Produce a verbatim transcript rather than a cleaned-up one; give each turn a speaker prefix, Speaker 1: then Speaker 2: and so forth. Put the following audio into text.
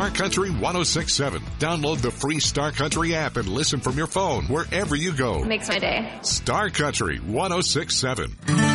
Speaker 1: Star Country ten sixty-seven. Download the free Star Country app and listen from your phone wherever you go.
Speaker 2: Makes my day.
Speaker 1: Star Country ten sixty-seven.